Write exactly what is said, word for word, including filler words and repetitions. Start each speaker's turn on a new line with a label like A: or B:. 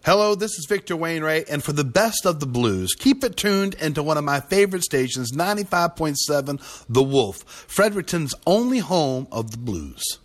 A: Hello, this is Victor Wainwright, and for the best of the blues, keep it tuned into one of my favorite stations, ninety-five point seven The Wolf, Fredericton's only home of the blues.